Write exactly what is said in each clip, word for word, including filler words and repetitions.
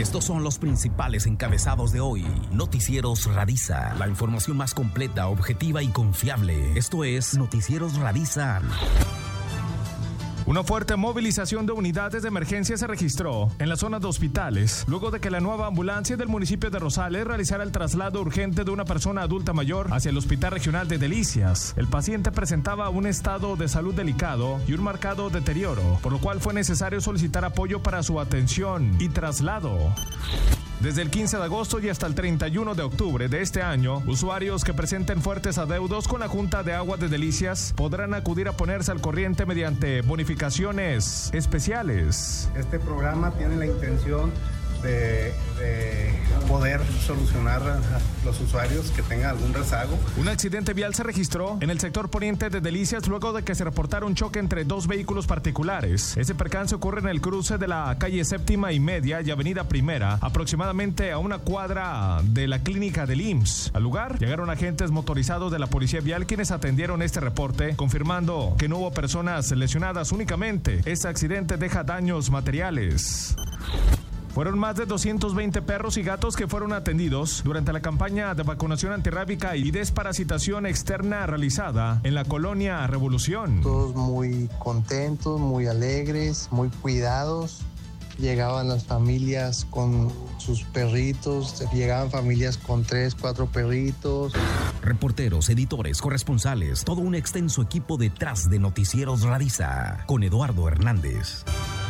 Estos son los principales encabezados de hoy. Noticieros Radiza, la información más completa, objetiva y confiable. Esto es Noticieros Radiza. Una fuerte movilización de unidades de emergencia se registró en la zona de hospitales, luego de que la nueva ambulancia del municipio de Rosales realizara el traslado urgente de una persona adulta mayor hacia el Hospital Regional de Delicias. El paciente presentaba un estado de salud delicado y un marcado deterioro, por lo cual fue necesario solicitar apoyo para su atención y traslado. Desde el quince de agosto y hasta el treinta y uno de octubre de este año, usuarios que presenten fuertes adeudos con la Junta de Agua de Delicias podrán acudir a ponerse al corriente mediante bonificaciones especiales. Este programa tiene la intención de, de poder solucionar a los usuarios que tengan algún rezago. Un accidente vial se registró en el sector poniente de Delicias luego de que se reportara un choque entre dos vehículos particulares. Ese percance ocurre en el cruce de la calle Séptima y Media y Avenida Primera, aproximadamente a una cuadra de la clínica del I M S S. Al lugar llegaron agentes motorizados de la Policía Vial quienes atendieron este reporte, confirmando que no hubo personas lesionadas únicamente. Este accidente deja daños materiales. Fueron más de doscientos veinte perros y gatos que fueron atendidos durante la campaña de vacunación antirrábica y desparasitación externa realizada en la colonia Revolución. Todos muy contentos, muy alegres, muy cuidados. Llegaban las familias con sus perritos, llegaban familias con tres, cuatro perritos. Reporteros, editores, corresponsales, todo un extenso equipo detrás de Noticieros Radiza, con Eduardo Hernández.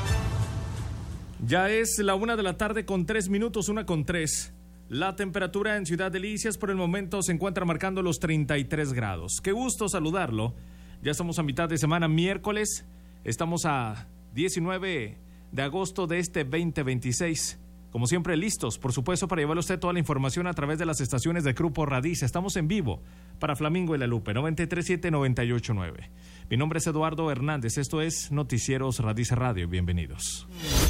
Ya es la una de la tarde con tres minutos, una con tres. La temperatura en Ciudad Delicias por el momento se encuentra marcando los treinta y tres grados. Qué gusto saludarlo. Ya estamos a mitad de semana, miércoles. Estamos a diecinueve de agosto de este veinte veintiséis. Como siempre, listos, por supuesto, para llevarle a usted toda la información a través de las estaciones de Grupo Radiza. Estamos en vivo para Flamingo y La Lupe, noventa y tres punto siete, noventa y ocho punto nueve. Mi nombre es Eduardo Hernández. Esto es Noticieros Radiza Radio. Bienvenidos.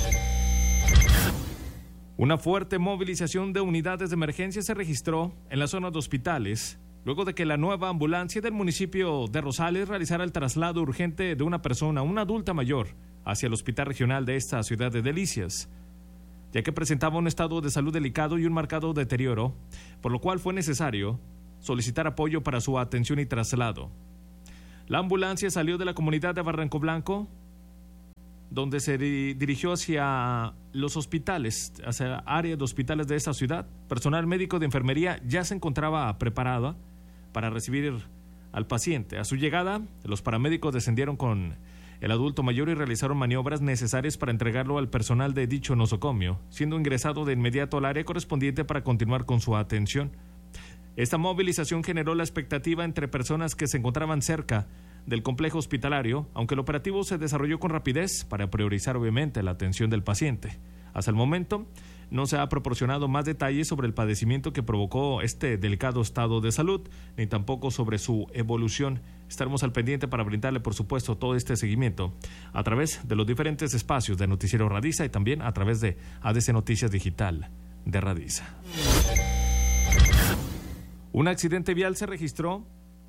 Una fuerte movilización de unidades de emergencia se registró en la zona de hospitales, luego de que la nueva ambulancia del municipio de Rosales realizara el traslado urgente de una persona, una adulta mayor, hacia el Hospital Regional de esta ciudad de Delicias, ya que presentaba un estado de salud delicado y un marcado deterioro, por lo cual fue necesario solicitar apoyo para su atención y traslado. La ambulancia salió de la comunidad de Barranco Blanco, donde se di- dirigió hacia los hospitales, hacia áreas de hospitales de esta ciudad. Personal médico de enfermería ya se encontraba preparada para recibir al paciente. A su llegada, los paramédicos descendieron con el adulto mayor y realizaron maniobras necesarias para entregarlo al personal de dicho nosocomio, siendo ingresado de inmediato al área correspondiente para continuar con su atención. Esta movilización generó la expectativa entre personas que se encontraban cerca del complejo hospitalario, aunque el operativo se desarrolló con rapidez para priorizar obviamente la atención del paciente. Hasta el momento no se ha proporcionado más detalles sobre el padecimiento que provocó este delicado estado de salud, ni tampoco sobre su evolución. Estaremos al pendiente para brindarle, por supuesto, todo este seguimiento a través de los diferentes espacios de Noticiero Radiza y también a través de A D C Noticias Digital de Radiza. Un accidente vial se registró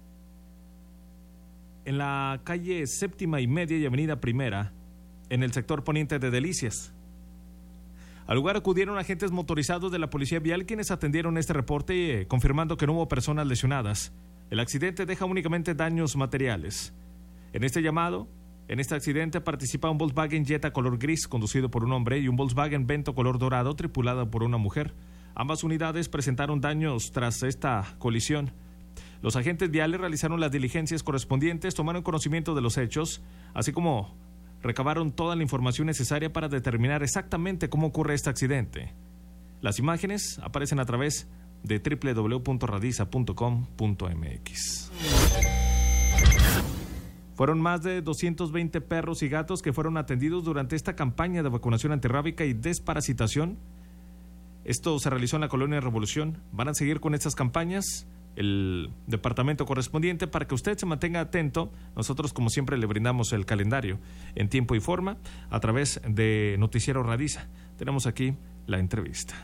en la calle Séptima y Media y Avenida Primera, en el sector poniente de Delicias. Al lugar acudieron agentes motorizados de la Policía Vial quienes atendieron este reporte eh, confirmando que no hubo personas lesionadas. El accidente deja únicamente daños materiales. En este llamado, en este accidente participa un Volkswagen Jetta color gris conducido por un hombre y un Volkswagen Vento color dorado tripulado por una mujer. Ambas unidades presentaron daños tras esta colisión. Los agentes viales realizaron las diligencias correspondientes, tomaron conocimiento de los hechos, así como recabaron toda la información necesaria para determinar exactamente cómo ocurre este accidente. Las imágenes aparecen a través de doble u doble u doble u punto radiza punto com punto m x. Fueron más de doscientos veinte perros y gatos que fueron atendidos durante esta campaña de vacunación antirrábica y desparasitación. Esto se realizó en la colonia Revolución. Van a seguir con estas campañas el departamento correspondiente para que usted se mantenga atento. Nosotros, como siempre, le brindamos el calendario en tiempo y forma a través de Noticiero Radiza. Tenemos aquí la entrevista.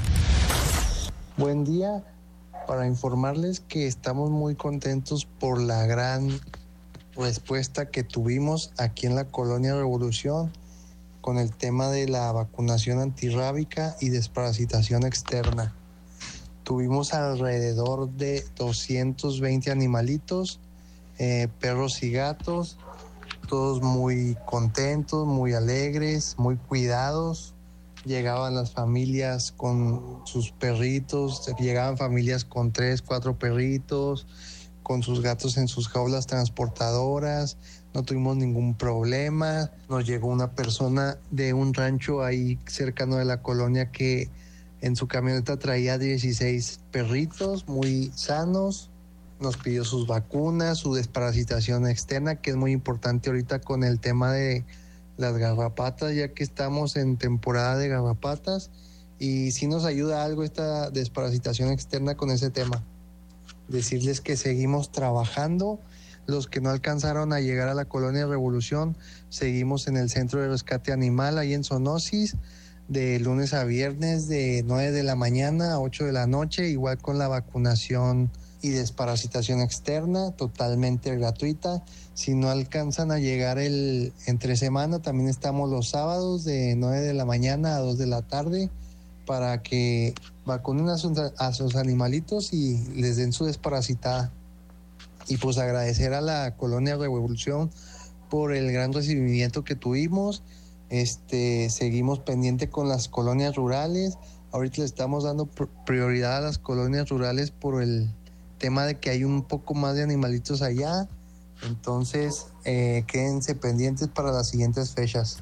Buen día, para informarles que estamos muy contentos por la gran respuesta que tuvimos aquí en la colonia Revolución. con el tema de la vacunación antirrábica y desparasitación externa. Tuvimos alrededor de doscientos veinte animalitos, eh, perros y gatos, todos muy contentos, muy alegres, muy cuidados. Llegaban las familias con sus perritos, llegaban familias con tres, cuatro perritos, con sus gatos en sus jaulas transportadoras. No tuvimos ningún problema. Nos llegó una persona de un rancho ahí cercano de la colonia que en su camioneta traía dieciséis perritos muy sanos. Nos pidió sus vacunas, su desparasitación externa, que es muy importante ahorita con el tema de las garrapatas, ya que estamos en temporada de garrapatas, y sí nos ayuda algo esta desparasitación externa con ese tema. Decirles que seguimos trabajando. Los que no alcanzaron a llegar a la Colonia Revolución, seguimos en el Centro de Rescate Animal, ahí en Sonosis, de lunes a viernes, de nueve de la mañana a ocho de la noche, igual con la vacunación y desparasitación externa, totalmente gratuita. Si no alcanzan a llegar el entre semana, también estamos los sábados de nueve de la mañana a dos de la tarde para que vacunen a sus, a sus animalitos y les den su desparasitada. Y pues agradecer a la Colonia Revolución por el gran recibimiento que tuvimos. Este, seguimos pendiente con las colonias rurales. Ahorita le estamos dando prioridad a las colonias rurales por el tema de que hay un poco más de animalitos allá. Entonces, eh, quédense pendientes para las siguientes fechas.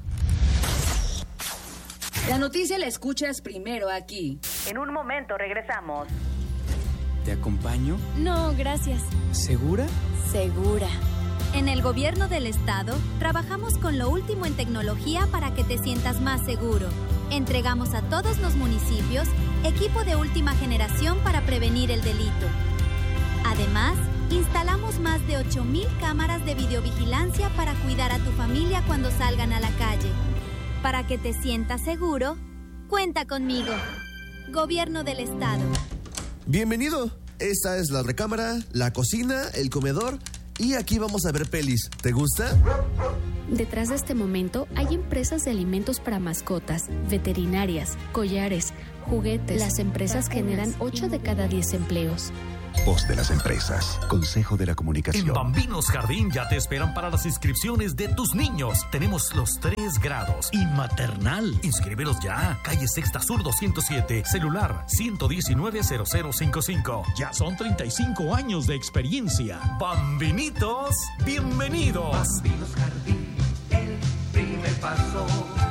La noticia la escuchas primero aquí. En un momento regresamos. ¿Te acompaño? No, gracias. ¿Segura? Segura. En el Gobierno del Estado, trabajamos con lo último en tecnología para que te sientas más seguro. Entregamos a todos los municipios equipo de última generación para prevenir el delito. Además, instalamos más de ocho mil cámaras de videovigilancia para cuidar a tu familia cuando salgan a la calle. Para que te sientas seguro, cuenta conmigo. Gobierno del Estado. Bienvenido. Esta es la recámara, la cocina, el comedor y aquí vamos a ver pelis. ¿Te gusta? Detrás de este momento hay empresas de alimentos para mascotas, veterinarias, collares, juguetes. Las empresas generan ocho de cada diez empleos. Voz de las empresas. Consejo de la Comunicación. En Bambinos Jardín ya te esperan para las inscripciones de tus niños. Tenemos los tres grados y maternal. Inscríbelos ya. Calle Sexta Sur doscientos siete. Celular ciento diecinueve, cero cero cinco cinco. Ya son treinta y cinco años de experiencia. Bambinitos, bienvenidos. Bambinos Jardín, el primer paso.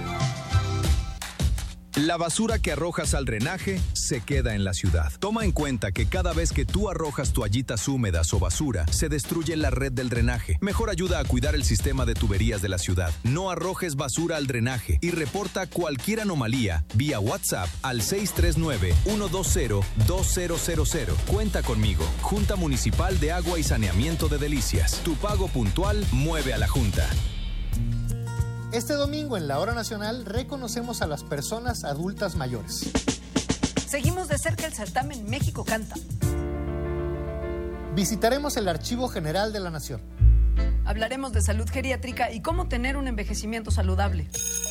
La basura que arrojas al drenaje se queda en la ciudad. Toma en cuenta que cada vez que tú arrojas toallitas húmedas o basura, se destruye la red del drenaje. Mejor ayuda a cuidar el sistema de tuberías de la ciudad. No arrojes basura al drenaje y reporta cualquier anomalía vía WhatsApp al seis tres nueve, uno dos cero, dos cero cero cero. Cuenta conmigo. Junta Municipal de Agua y Saneamiento de Delicias. Tu pago puntual mueve a la Junta. Este domingo en la Hora Nacional reconocemos a las personas adultas mayores. Seguimos de cerca el certamen México Canta. Visitaremos el Archivo General de la Nación. Hablaremos de salud geriátrica y cómo tener un envejecimiento saludable.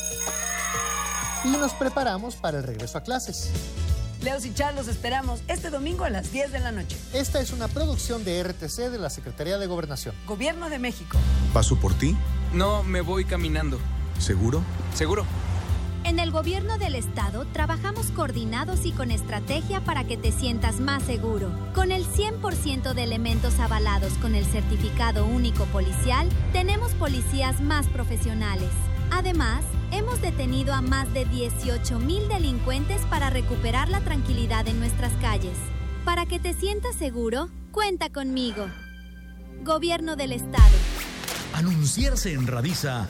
Y nos preparamos para el regreso a clases. Leos y Char los esperamos este domingo a las diez de la noche. Esta es una producción de R T C de la Secretaría de Gobernación. Gobierno de México. ¿Paso por ti? No, me voy caminando. ¿Seguro? Seguro. En el Gobierno del Estado trabajamos coordinados y con estrategia para que te sientas más seguro. Con el cien por ciento de elementos avalados con el certificado único policial, tenemos policías más profesionales. Además, hemos detenido a más de dieciocho mil delincuentes para recuperar la tranquilidad en nuestras calles. Para que te sientas seguro, cuenta conmigo. Gobierno del Estado. Anunciarse en Radisa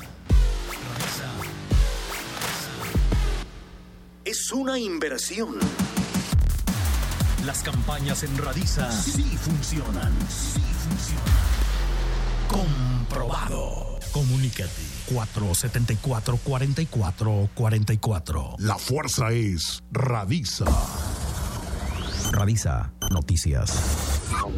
es una inversión. Las campañas en Radisa sí funcionan. Sí funcionan. Comprobado. Comunícate. cuatro siete cuatro, cuatro cuatro cuatro cuatro. La fuerza es Radisa. Radisa Noticias.